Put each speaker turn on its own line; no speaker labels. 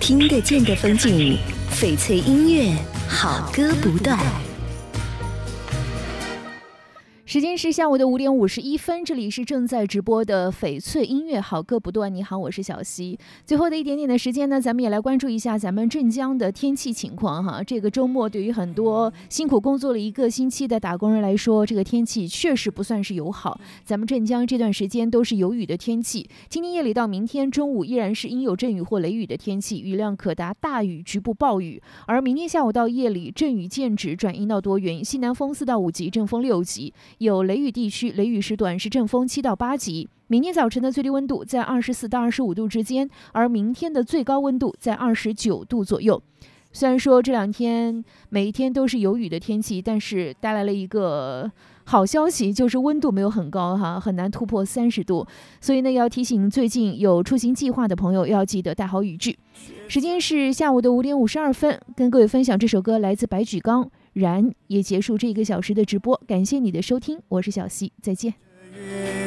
听得见的风景，翡翠音乐，好歌不断。时间是下午的5点51分，这里是正在直播的翡翠音乐，好歌不断。你好，我是小溪。最后的一点点的时间呢，咱们也来关注一下咱们镇江的天气情况哈。这个周末对于很多辛苦工作了1个星期的打工人来说，这个天气确实不算是友好。咱们镇江这段时间都是有雨的天气，今天夜里到明天中午依然是阴有阵雨或雷雨的天气，雨量可达大雨局部暴雨。而明天下午到夜里阵雨渐止，转阴到多云，西南风4到5级，阵风6级。有雷雨地区，雷雨时短是阵风7到8级。明天早晨的最低温度在24到25度之间，而明天的最高温度在29度左右。虽然说这2天每一天都是有雨的天气，但是带来了一个好消息，就是温度没有很高哈，很难突破30度。所以呢，要提醒最近有出行计划的朋友要记得带好雨具。时间是下午的5点52分，跟各位分享这首歌来自白举纲，然也结束这1个小时的直播，感谢你的收听，我是小溪，再见。